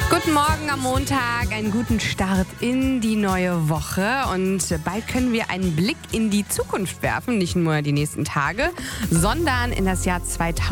Guten Morgen am Montag, einen guten Start in die neue Woche und bald können wir einen Blick in die Zukunft werfen, nicht nur die nächsten Tage, sondern in das Jahr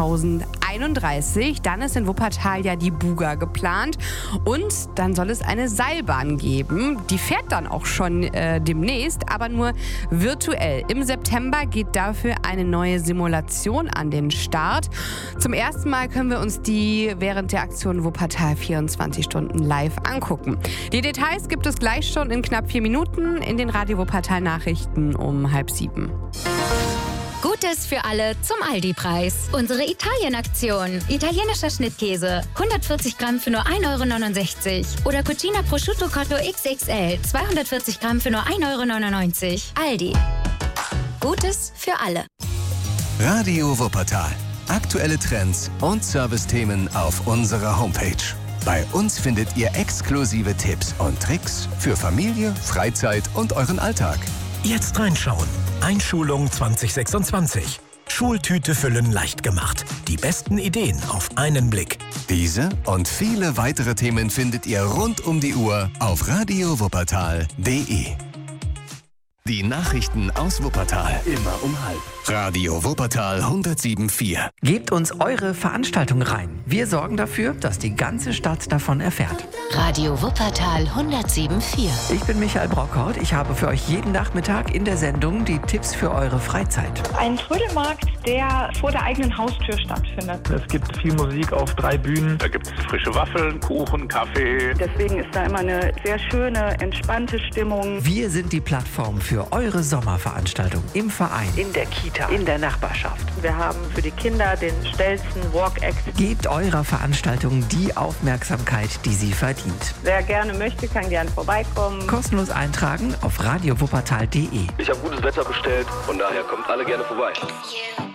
2031. Dann ist in Wuppertal ja die Buga geplant und dann soll es eine Seilbahn geben. Die fährt dann auch schon demnächst, aber nur virtuell. Im September geht dafür eine neue Simulation an den Start. Zum ersten Mal können wir uns die während der Aktion Wuppertal 24 Stunden live angucken. Die Details gibt es gleich schon in knapp 4 Minuten in den Radio Wuppertal Nachrichten um 6:30. Gutes für alle zum Aldi-Preis. Unsere Italien-Aktion. Italienischer Schnittkäse. 140 Gramm für nur 1,69 €. Oder Cucina Prosciutto Cotto XXL. 240 Gramm für nur 1,99 €. Aldi. Gutes für alle. Radio Wuppertal. Aktuelle Trends und Servicethemen auf unserer Homepage. Bei uns findet ihr exklusive Tipps und Tricks für Familie, Freizeit und euren Alltag. Jetzt reinschauen. Einschulung 2026. Schultüte füllen leicht gemacht. Die besten Ideen auf einen Blick. Diese und viele weitere Themen findet ihr rund um die Uhr auf radiowuppertal.de. Die Nachrichten aus Wuppertal. Immer um 12:30. Radio Wuppertal 107,4. Gebt uns eure Veranstaltung rein. Wir sorgen dafür, dass die ganze Stadt davon erfährt. Radio Wuppertal 107,4. Ich bin Michael Brockhaut. Ich habe für euch jeden Nachmittag in der Sendung die Tipps für eure Freizeit. Ein Trödelmarkt, der vor der eigenen Haustür stattfindet. Es gibt viel Musik auf 3 Bühnen. Da gibt es frische Waffeln, Kuchen, Kaffee. Deswegen ist da immer eine sehr schöne, entspannte Stimmung. Wir sind die Plattform für eure Sommerveranstaltung im Verein, in der Kita, in der Nachbarschaft. Wir haben für die Kinder den Stelzen Walk-Act. Gebt eurer Veranstaltung die Aufmerksamkeit, die sie verdient. Wer gerne möchte, kann gerne vorbeikommen. Kostenlos eintragen auf radiowuppertal.de. Ich habe gutes Wetter bestellt, von daher kommt alle gerne vorbei. Yeah.